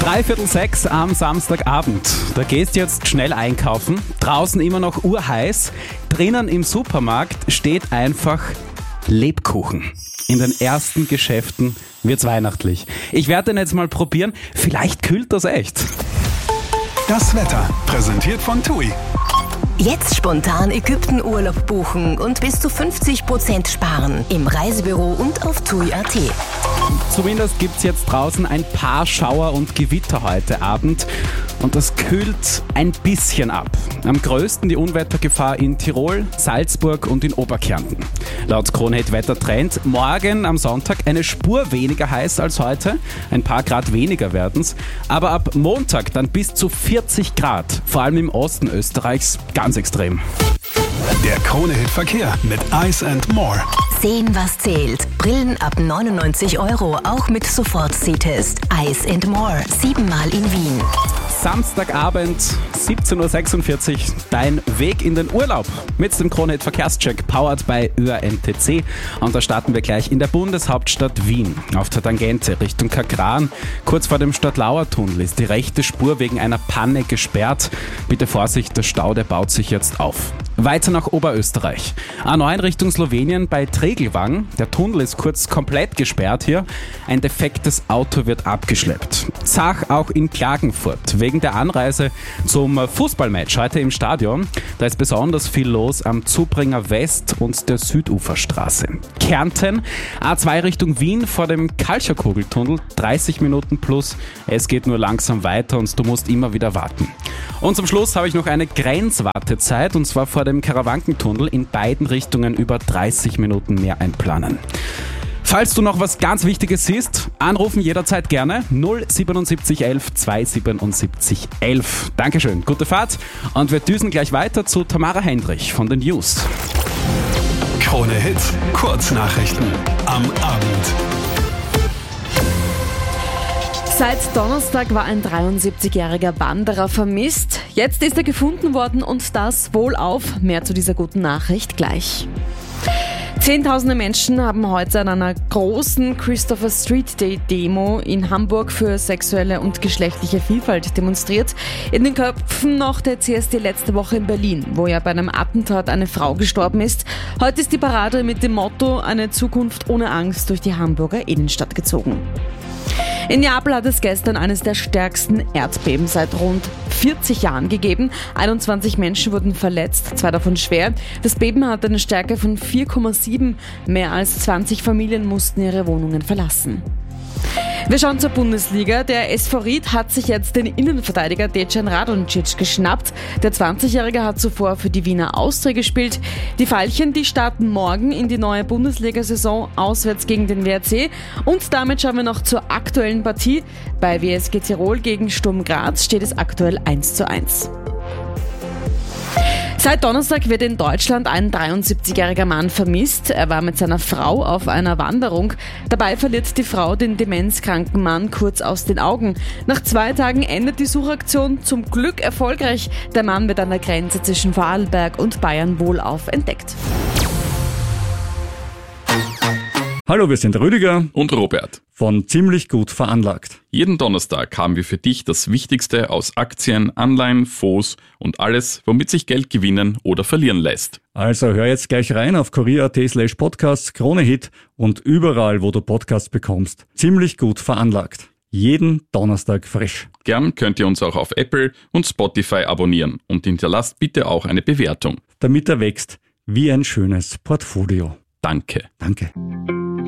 5:45 am Samstagabend. Da gehst du jetzt schnell einkaufen. Draußen immer noch urheiß. Drinnen im Supermarkt steht einfach Lebkuchen. In den ersten Geschäften wird's weihnachtlich. Ich werde den jetzt mal probieren. Vielleicht kühlt das echt. Das Wetter, präsentiert von TUI. Jetzt spontan Ägypten-Urlaub buchen und bis zu 50% sparen. Im Reisebüro und auf TUI.at. Zumindest gibt's jetzt draußen ein paar Schauer und Gewitter heute Abend. Und das kühlt ein bisschen ab. Am größten die Unwettergefahr in Tirol, Salzburg und in Oberkärnten. Laut Kronehit Wettertrend morgen am Sonntag eine Spur weniger heiß als heute. Ein paar Grad weniger werden's. Aber ab Montag dann bis zu 40 Grad. Vor allem im Osten Österreichs ganz extrem. Der Kronehit Verkehr mit Ice & More. Sehen, was zählt. Brillen ab 99 €, auch mit Sofort-Sehtest. Ice & More, 7-mal in Wien. Samstagabend, 17:46 Uhr, dein Weg in den Urlaub mit dem Kronehit Verkehrscheck, powered by ÖRNTC. Und da starten wir gleich in der Bundeshauptstadt Wien. Auf der Tangente Richtung Kakran, kurz vor dem Stadtlauer-Tunnel, ist die rechte Spur wegen einer Panne gesperrt. Bitte Vorsicht, der Stau, der baut sich jetzt auf. Weiter nach Oberösterreich. A9 Richtung Slowenien bei Tregelwang. Der Tunnel ist kurz komplett gesperrt hier. Ein defektes Auto wird abgeschleppt. Zach auch in Klagenfurt. Wegen der Anreise zum Fußballmatch heute im Stadion. Da ist besonders viel los am Zubringer West und der Süduferstraße. Kärnten, A2 Richtung Wien vor dem Kalcherkugeltunnel. 30 Minuten plus. Es geht nur langsam weiter und du musst immer wieder warten. Und zum Schluss habe ich noch eine Grenzwartezeit, und zwar vor dem Karawankentunnel in beiden Richtungen über 30 Minuten mehr einplanen. Falls du noch was ganz Wichtiges siehst, anrufen jederzeit gerne 077 11 277 11. Dankeschön, gute Fahrt, und wir düsen gleich weiter zu Tamara Hendrich von den News. Kronehit Kurznachrichten am Abend. Seit Donnerstag war ein 73-jähriger Wanderer vermisst. Jetzt ist er gefunden worden, und das wohlauf. Mehr zu dieser guten Nachricht gleich. Zehntausende Menschen haben heute an einer großen Christopher Street Day Demo in Hamburg für sexuelle und geschlechtliche Vielfalt demonstriert. In den Köpfen noch der CSD letzte Woche in Berlin, wo ja bei einem Attentat eine Frau gestorben ist. Heute ist die Parade mit dem Motto „Eine Zukunft ohne Angst" durch die Hamburger Innenstadt gezogen. In Neapel hat es gestern eines der stärksten Erdbeben seit rund 40 Jahren gegeben. 21 Menschen wurden verletzt, 2 davon schwer. Das Beben hatte eine Stärke von 4,7. Mehr als 20 Familien mussten ihre Wohnungen verlassen. Wir schauen zur Bundesliga. Der SV Ried hat sich jetzt den Innenverteidiger Dejan Radonjic geschnappt. Der 20-Jährige hat zuvor für die Wiener Austria gespielt. Die Veilchen, die starten morgen in die neue Bundesliga-Saison auswärts gegen den WRC. Und damit schauen wir noch zur aktuellen Partie. Bei WSG Tirol gegen Sturm Graz steht es aktuell 1:1. Seit Donnerstag wird in Deutschland ein 73-jähriger Mann vermisst. Er war mit seiner Frau auf einer Wanderung. Dabei verliert die Frau den demenzkranken Mann kurz aus den Augen. Nach 2 Tagen endet die Suchaktion zum Glück erfolgreich. Der Mann wird an der Grenze zwischen Vorarlberg und Bayern wohlauf entdeckt. Hallo, wir sind Rüdiger und Robert von Ziemlich gut veranlagt. Jeden Donnerstag haben wir für dich das Wichtigste aus Aktien, Anleihen, Fonds und alles, womit sich Geld gewinnen oder verlieren lässt. Also hör jetzt gleich rein auf kurier.at/podcasts, Kronehit und überall, wo du Podcasts bekommst. Ziemlich gut veranlagt. Jeden Donnerstag frisch. Gern könnt ihr uns auch auf Apple und Spotify abonnieren und hinterlasst bitte auch eine Bewertung. Damit er wächst wie ein schönes Portfolio. Danke. Danke.